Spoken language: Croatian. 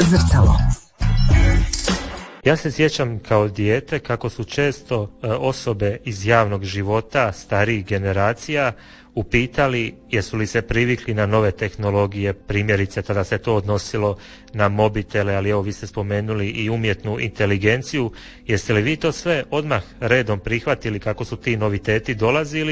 Zrcalo. Ja se sjećam kao dijete kako su često osobe iz javnog života, starijih generacija, upitali jesu li se privikli na nove tehnologije, primjerice tada se to odnosilo na mobitele, ali evo vi ste spomenuli i umjetnu inteligenciju. Jeste li vi to sve odmah redom prihvatili kako su ti noviteti dolazili